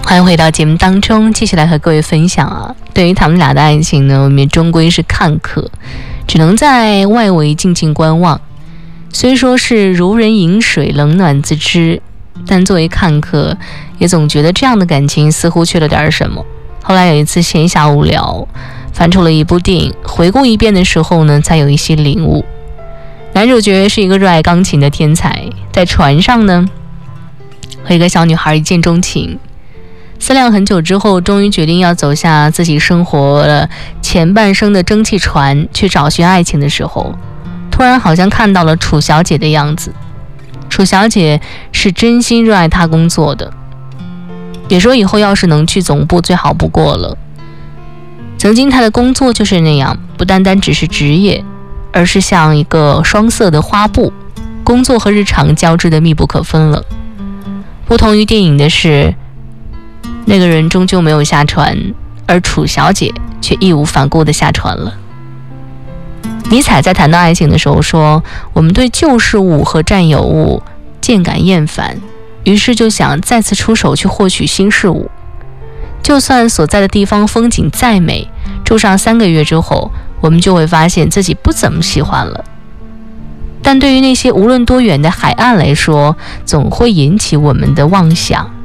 欢迎回到节目当中，继续来和各位分享啊。对于他们俩的爱情呢，我们终归是看客，只能在外围静静观望。虽说是如人饮水，冷暖自知，但作为看客，也总觉得这样的感情似乎缺了点什么。后来有一次闲暇无聊，翻出了一部电影，回顾一遍的时候呢，才有一些领悟。男主角是一个热爱钢琴的天才，在船上呢，和一个小女孩一见钟情。思量很久之后，终于决定要走下自己生活了前半生的蒸汽船，去找寻爱情的时候，突然好像看到了楚小姐的样子。楚小姐是真心热爱她工作的，也说以后要是能去总部最好不过了。曾经她的工作就是那样，不单单只是职业，而是像一个双色的花布，工作和日常交织的密不可分了。不同于电影的是，那个人终究没有下船，而楚小姐却义无反顾地下船了。尼采在谈到爱情的时候说，我们对旧事物和占有物渐感厌烦，于是就想再次出手去获取新事物。就算所在的地方风景再美，住上3个月之后，我们就会发现自己不怎么喜欢了。但对于那些无论多远的海岸来说，总会引起我们的妄想。